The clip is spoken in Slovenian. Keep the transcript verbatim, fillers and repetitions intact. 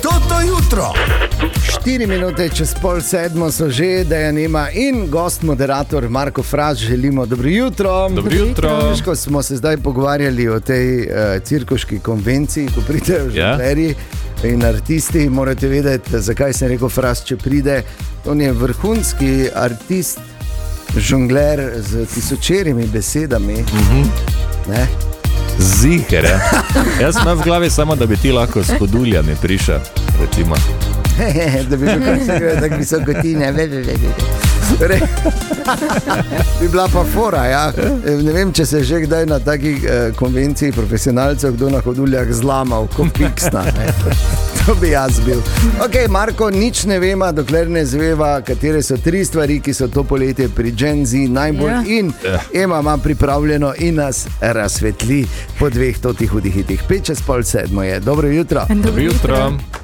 Toto jutro. Štiri minute čez pol sedmo so že, da je Nema in gost, moderator Marko Fras. Želimo dobro jutro. Dobro jutro. Ko smo se zdaj pogovarjali o tej uh, cirkuški konvenciji, ko pridejo žonglerji yeah. in artisti, morate vedeti, zakaj sem rekel Fras, če pride. On je vrhunski artist, žongler z tisočerimi besedami. Mm-hmm. Ne? Ziher, ja. Jaz imam v glavi samo, da bi ti lahko s Hoduljami prišel, recimo. Da bi bil tako visoko ti, ne, ne, ne, ne. Bi bila pa fora, ja. Ne vem, če se že kdaj na takih eh, konvenciji profesionalcev kdo na Hoduljah zlamal, kot piksna, ne. To bi jaz bil. Ok, Marko, nič ne vema, dokler ne zveva, katere so tri stvari, ki so to poletje pri Gen Z najbolj yeah. in yeah. Ema ima pripravljeno in nas razsvetli po dveh totih hudih hitih. Pet čez pol sedmo je. Dobro jutro. Dobro jutro.